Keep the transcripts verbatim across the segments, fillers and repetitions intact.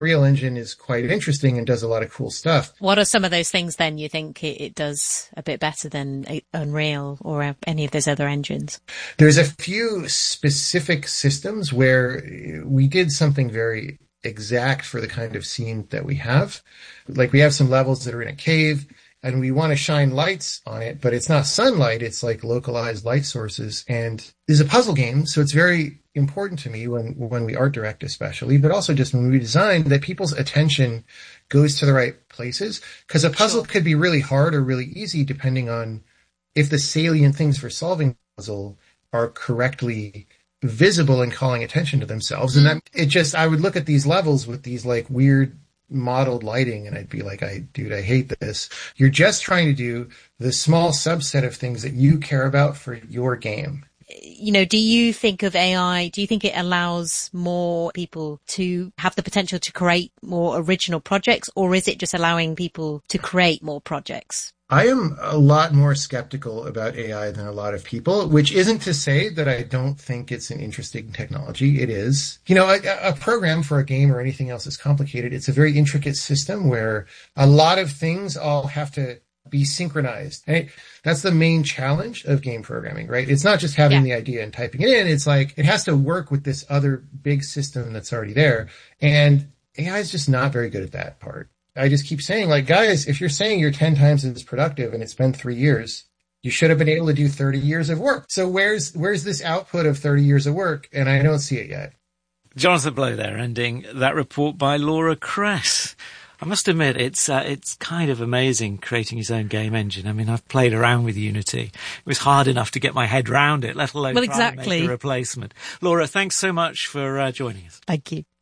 Unreal Engine is quite interesting and does a lot of cool stuff. What are some of those things then you think it, it does a bit better than Unreal or any of those other engines? There's a few specific systems where we did something very exact for the kind of scene that we have. Like we have some levels that are in a cave and we want to shine lights on it, but it's not sunlight. It's like localized light sources. And this is a puzzle game. So it's very important to me when, when we art direct especially, but also just when we design that people's attention goes to the right places. Because a puzzle could be really hard or really easy depending on if the salient things for solving the puzzle are correctly visible and calling attention to themselves. And that it just, I would look at these levels with these like weird modeled lighting and I'd be like, I, dude, I hate this. You're just trying to do the small subset of things that you care about for your game. You know, do you think of A I, do you think it allows more people to have the potential to create more original projects, or is it just allowing people to create more projects? I am a lot more skeptical about A I than a lot of people, which isn't to say that I don't think it's an interesting technology. It is. You know, a, a program for a game or anything else is complicated. It's a very intricate system where a lot of things all have to be synchronized. Right? That's the main challenge of game programming, right? It's not just having yeah. the idea and typing it in. It's like it has to work with this other big system that's already there. And A I is just not very good at that part. I just keep saying, like, guys, if you're saying you're ten times as productive and it's been three years, you should have been able to do thirty years of work. So where's where's this output of thirty years of work? And I don't see it yet. Jonathan Blow there, ending that report by Laura Kress. I must admit, it's uh, it's kind of amazing creating his own game engine. I mean, I've played around with Unity. It was hard enough to get my head round it, let alone well, try exactly. and make a replacement. Laura, thanks so much for uh, joining us. Thank you.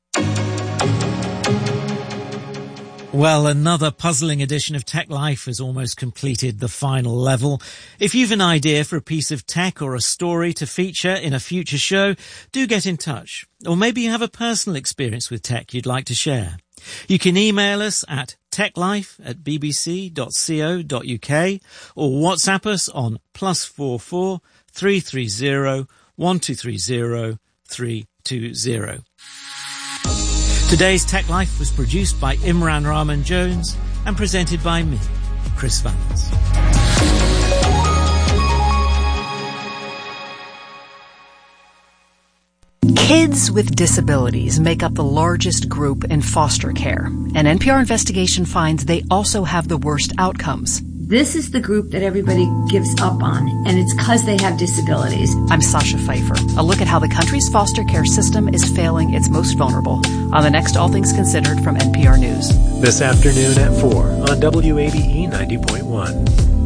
Well, another puzzling edition of Tech Life has almost completed the final level. If you've an idea for a piece of tech or a story to feature in a future show, do get in touch. Or maybe you have a personal experience with tech you'd like to share. You can email us at techlife at bbc dot co dot uk or WhatsApp us on plus four four three three zero one two three zero three two zero. Today's Tech Life was produced by Imran Rahman Jones and presented by me, Chris Vallance. Kids with disabilities make up the largest group in foster care. An N P R investigation finds they also have the worst outcomes. This is the group that everybody gives up on, and it's because they have disabilities. I'm Sasha Pfeiffer. A look at how the country's foster care system is failing its most vulnerable on the next All Things Considered from N P R News. This afternoon at four on W A B E ninety point one.